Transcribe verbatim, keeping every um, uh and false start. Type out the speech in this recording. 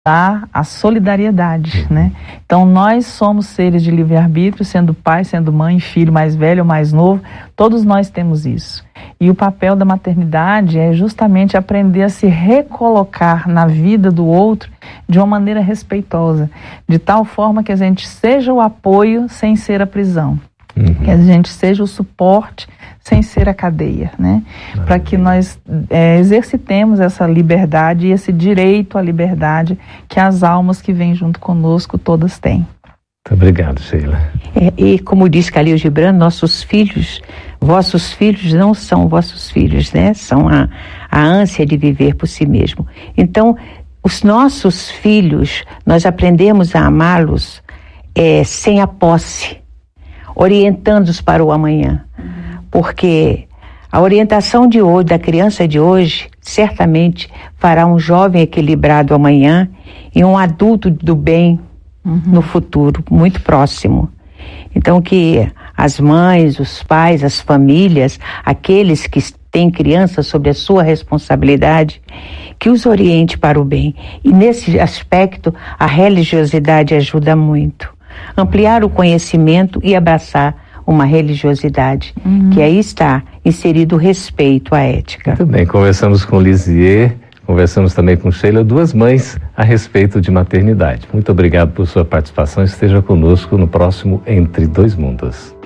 a solidariedade, né? Então nós somos seres de livre-arbítrio, sendo pai, sendo mãe, filho mais velho ou mais novo, todos nós temos isso. E o papel da maternidade é justamente aprender a se recolocar na vida do outro de uma maneira respeitosa, de tal forma que a gente seja o apoio sem ser a prisão. Uhum. Que a gente seja o suporte sem ser a cadeia, né? Para que nós é, exercitemos essa liberdade e esse direito à liberdade que as almas que vêm junto conosco todas têm. Muito obrigado, Sheila. É, e como diz Khalil Gibran, nossos filhos, vossos filhos não são vossos filhos, né? São a, a ânsia de viver por si mesmo. Então, os nossos filhos, nós aprendemos a amá-los é, sem a posse, orientando-os para o amanhã, porque a orientação de hoje, da criança de hoje, certamente fará um jovem equilibrado amanhã e um adulto do bem uhum. no futuro, muito próximo. Então que as mães, os pais, as famílias, aqueles que têm crianças sob a sua responsabilidade, que os oriente para o bem. E nesse aspecto, a religiosidade ajuda muito. Ampliar o conhecimento e abraçar uma religiosidade, uhum. que aí está inserido o respeito à ética. Muito bem, conversamos com Lisier, conversamos também com Sheila, duas mães, a respeito de maternidade. Muito obrigado por sua participação, esteja conosco no próximo Entre Dois Mundos.